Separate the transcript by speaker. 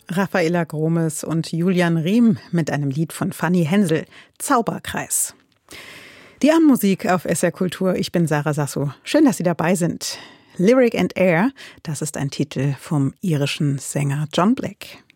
Speaker 1: Raffaella Gromes und Julian Riem mit einem Lied von Fanny Hensel, Zauberkreis. Die Abendmusik auf SR Kultur. Ich bin Sarah Sasso. Schön, dass Sie dabei sind. Lyric and Air, das ist ein Titel vom irischen Sänger John Black.